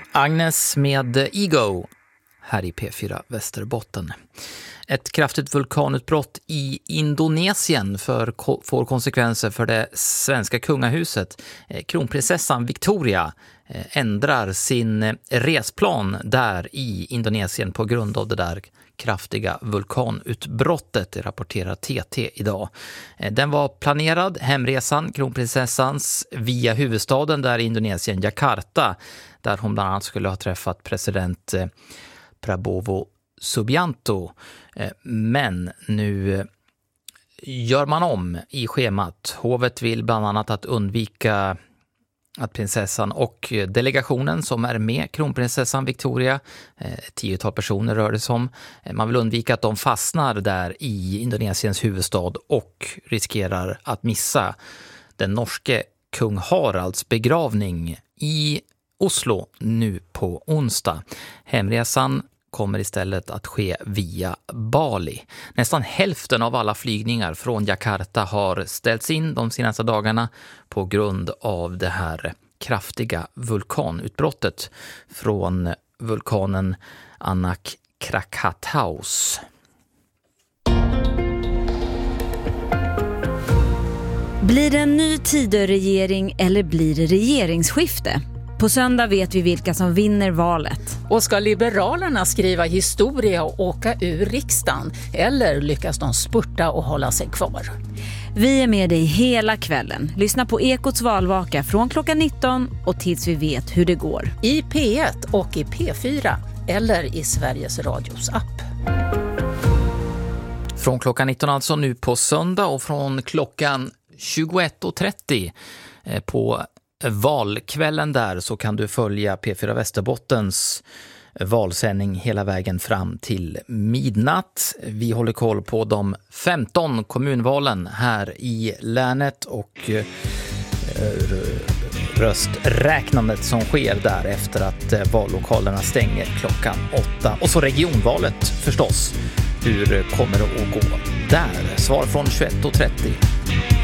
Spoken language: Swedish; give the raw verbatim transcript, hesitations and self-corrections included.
Agnes med Ego här i P fyra Västerbotten. Ett kraftigt vulkanutbrott i Indonesien för, får konsekvenser för det svenska kungahuset. Kronprinsessan Victoria ändrar sin resplan där i Indonesien på grund av det där kraftiga vulkanutbrottet, rapporterar T T idag. Den var planerad, hemresan, kronprinsessans, via huvudstaden där i Indonesien, Jakarta, där hon bland annat skulle ha träffat president Prabowo Subianto. Men nu gör man om i schemat. Hovet vill bland annat att undvika att prinsessan och delegationen som är med kronprinsessan Victoria, ett tiotal personer rör det som, man vill undvika att de fastnar där i Indonesiens huvudstad och riskerar att missa den norske kung Haralds begravning i Oslo nu på onsdag. Hemresan kommer istället att ske via Bali. Nästan hälften av alla flygningar från Jakarta har ställts in de senaste dagarna på grund av det här kraftiga vulkanutbrottet från vulkanen Anak Krakatau's. Blir det en ny Tidöregering eller blir det regeringsskifte? På söndag vet vi vilka som vinner valet. Och ska Liberalerna skriva historia och åka ur riksdagen? Eller lyckas de spurta och hålla sig kvar? Vi är med dig hela kvällen. Lyssna på Ekots valvaka från klockan nitton och tills vi vet hur det går. I P ett och i P fyra eller i Sveriges Radios app. Från klockan nitton alltså nu på söndag och från klockan tjugoett och trettio på valkvällen där så kan du följa P fyra Västerbottens valsändning hela vägen fram till midnatt. Vi håller koll på de femton kommunvalen här i länet och rösträknandet som sker där efter att vallokalerna stänger klockan åtta. Och så regionvalet förstås. Hur kommer det att gå där? Svar från tjugoett och trettio.